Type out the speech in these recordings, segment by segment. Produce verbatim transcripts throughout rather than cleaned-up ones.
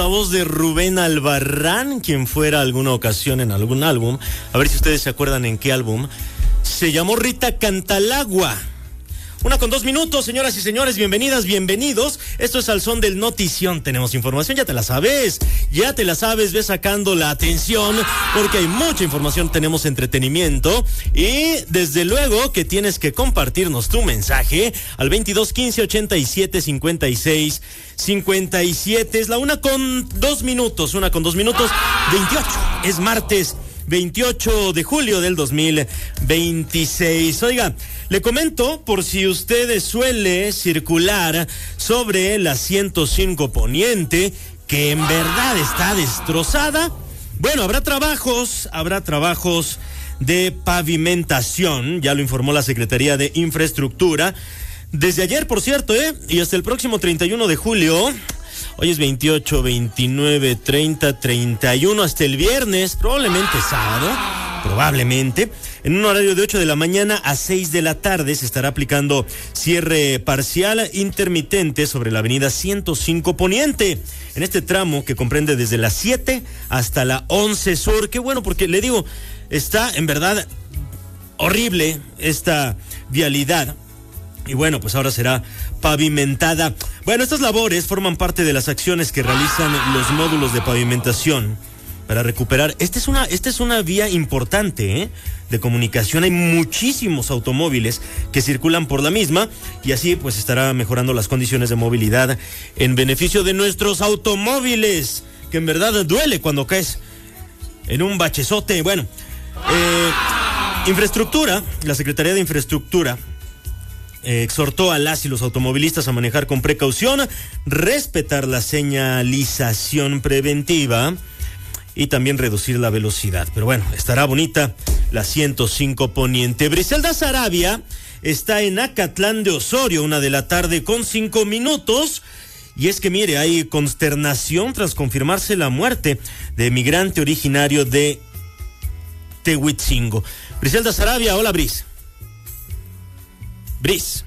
La voz de Rubén Albarrán, quien fuera alguna ocasión en algún álbum, a ver si ustedes se acuerdan en qué álbum, se llamó Rita Cantalagua. Una con dos minutos, señoras y señores, bienvenidas, bienvenidos. Esto es Al Son del Notición. Tenemos información, ya te la sabes, ya te la sabes, ve sacando la atención, porque hay mucha información, tenemos entretenimiento y desde luego que tienes que compartirnos tu mensaje al veintidós quince ochenta y siete cincuenta y seis cincuenta y siete. Es la una con dos minutos, una con dos minutos, veintiocho, es martes veintiocho de julio del dos mil veintiséis. Oiga, le comento, por si usted suele circular sobre la ciento cinco Poniente, que en verdad está destrozada. Bueno, habrá trabajos, habrá trabajos de pavimentación, ya lo informó la Secretaría de Infraestructura. Desde ayer, por cierto, ¿eh? Y hasta el próximo treinta y uno de julio... Hoy es veintiocho, veintinueve, treinta, treinta y uno, hasta el viernes, probablemente sábado, probablemente, en un horario de ocho de la mañana a seis de la tarde se estará aplicando cierre parcial intermitente sobre la avenida ciento cinco Poniente, en este tramo que comprende desde la siete hasta la once Sur. Qué bueno, porque le digo, está en verdad horrible esta vialidad. Y bueno, pues ahora será pavimentada. Bueno, estas labores forman parte de las acciones que realizan los módulos de pavimentación para recuperar. Esta es una, esta es una vía importante, ¿eh? de comunicación. Hay muchísimos automóviles que circulan por la misma y así pues estará mejorando las condiciones de movilidad en beneficio de nuestros automóviles, que en verdad duele cuando caes en un bachezote. Bueno, eh, infraestructura, la Secretaría de Infraestructura Eh, exhortó a las y los automovilistas a manejar con precaución, respetar la señalización preventiva y también reducir la velocidad. Pero bueno, estará bonita la ciento cinco Poniente. Briselda Sarabia está en Acatlán de Osorio, una de la tarde con cinco minutos. Y es que mire, hay consternación tras confirmarse la muerte de migrante originario de Tehuitzingo. Briselda Sarabia, hola Bris. Bris.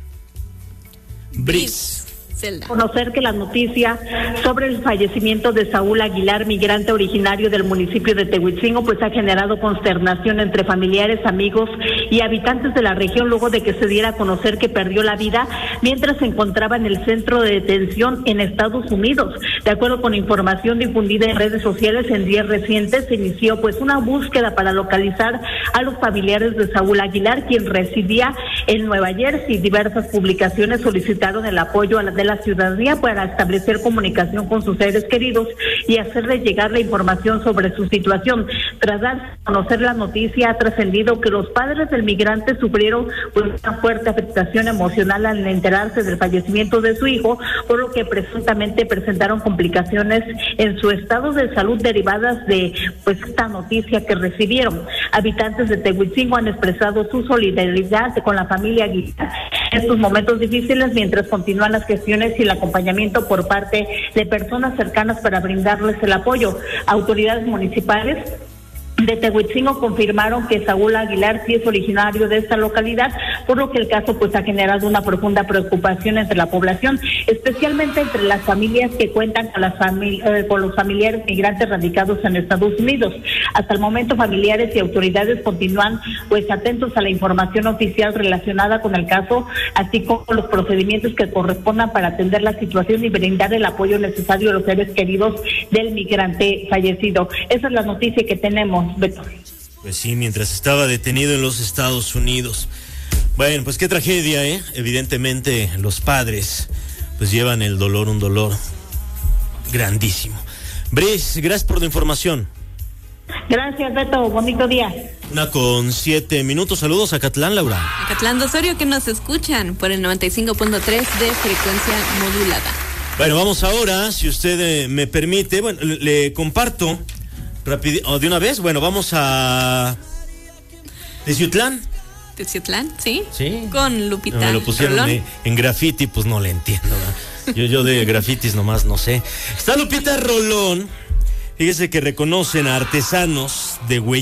Bris. Zelda. Conocer que la noticia sobre el fallecimiento de Saúl Aguilar, migrante originario del municipio de Tehuitzingo, pues ha generado consternación entre familiares, amigos y habitantes de la región luego de que se diera a conocer que perdió la vida mientras se encontraba en el centro de detención en Estados Unidos. De acuerdo con información difundida en redes sociales, en días recientes se inició pues una búsqueda para localizar a los familiares de Saúl Aguilar, quien residía en Nueva Jersey. Diversas publicaciones solicitaron el apoyo a la de la ciudadanía para establecer comunicación con sus seres queridos y hacerles llegar la información sobre su situación. Tras dar a conocer la noticia, ha trascendido que los padres del migrante sufrieron una fuerte afectación emocional al enterarse del fallecimiento de su hijo, por lo que presuntamente presentaron complicaciones en su estado de salud derivadas de pues esta noticia que recibieron. Habitantes de Tehuitzingo han expresado su solidaridad con la familia Aguilar en estos momentos difíciles, mientras continúan las gestiones y el acompañamiento por parte de personas cercanas para brindarles el apoyo. Autoridades municipales de Tehuitzingo confirmaron que Saúl Aguilar sí es originario de esta localidad, por lo que el caso pues ha generado una profunda preocupación entre la población, especialmente entre las familias que cuentan con, las famili- eh, con los familiares migrantes radicados en Estados Unidos. Hasta el momento, familiares y autoridades continúan pues atentos a la información oficial relacionada con el caso, así como los procedimientos que correspondan para atender la situación y brindar el apoyo necesario a los seres queridos del migrante fallecido. Esa es la noticia que tenemos, Beto. Pues sí, mientras estaba detenido en los Estados Unidos. Bueno, pues qué tragedia, ¿eh? Evidentemente los padres pues llevan el dolor, un dolor grandísimo. Bris, gracias por la información. Gracias, Beto, bonito día. Una con siete minutos, saludos a Acatlán, Laura. Acatlán de Osorio, que nos escuchan por el noventa y cinco punto tres de frecuencia modulada. Bueno, vamos ahora, si usted eh, me permite, bueno, le, le comparto rápido, oh, de una vez, bueno, vamos a Teciutlán. Teciutlán, ¿sí? Sí. Con Lupita. Me lo pusieron Rolón. en, en graffiti, pues no le entiendo, ¿verdad? Yo, yo de grafitis nomás no sé. Está Lupita Rolón. Fíjese que reconocen a artesanos de Güey.